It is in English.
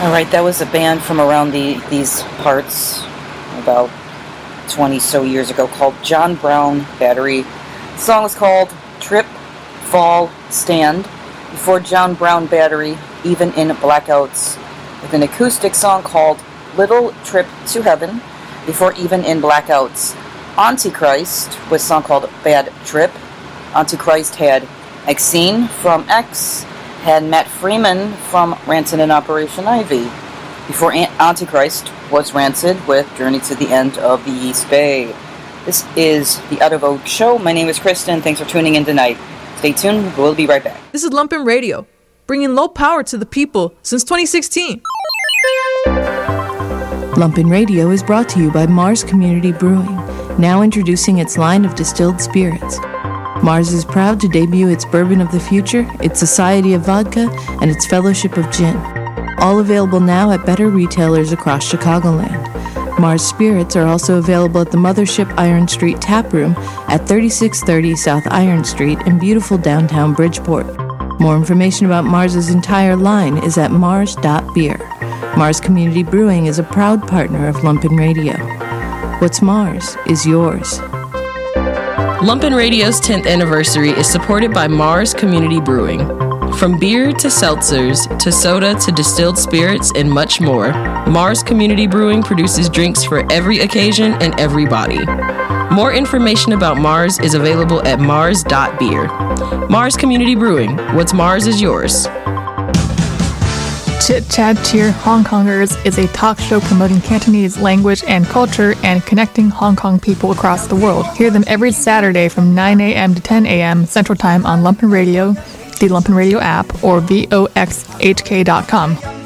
All right, that was a band from around these parts about 20 so years ago called John Brown Battery. The song was called Trip, Fall, Stand. Before John Brown Battery, Even in Blackouts, with an acoustic song called Little Trip to Heaven. Before Even in Blackouts, Antichrist with a song called Bad Trip. Antichrist had Exene from X, had Matt Freeman from Rancid and Operation Ivy. Before Antichrist was Rancid with Journey to the End of the East Bay. This is the Out of Vogue Show. My name is Kristen. Thanks for tuning in tonight. Stay tuned. We'll be right back. This is Lumpen Radio, bringing low power to the people since 2016. Lumpen Radio is brought to you by Mars Community Brewing, now introducing its line of distilled spirits. Mars is proud to debut its Bourbon of the Future, its Society of Vodka, and its Fellowship of Gin. All available now at better retailers across Chicagoland. Mars Spirits are also available at the Mothership Iron Street Tap Room at 3630 South Iron Street in beautiful downtown Bridgeport. More information about Mars's entire line is at mars.beer. Mars Community Brewing is a proud partner of Lumpen Radio. What's Mars is yours. Lumpen Radio's 10th anniversary is supported by Mars Community Brewing. From beer to seltzers to soda to distilled spirits and much more, Mars Community Brewing produces drinks for every occasion and every body. More information about Mars is available at mars.beer. Mars Community Brewing. What's Mars is yours. Chit Chat Cheer Hong Kongers is a talk show promoting Cantonese language and culture and connecting Hong Kong people across the world. Hear them every Saturday from 9 a.m. to 10 a.m. Central Time on Lumpen Radio, the Lumpen Radio app, or voxhk.com.